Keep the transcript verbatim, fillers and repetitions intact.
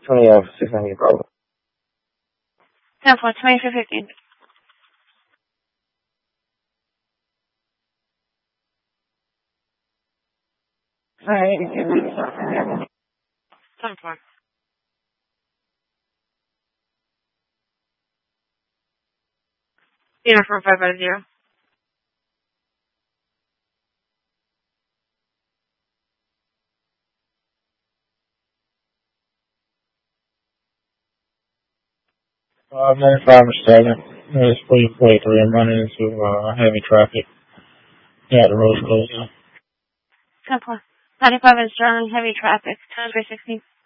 twenty F, six ninety Bravo. ten four, twenty-three fifteen. Alright. ten four. Uniform five five zero. five ninety-five or seven. It's forty forty-three. I'm running into uh, heavy traffic. Yeah, the road's closed now. ten four. ninety-five is Charlie, heavy traffic. twenty-three sixteen.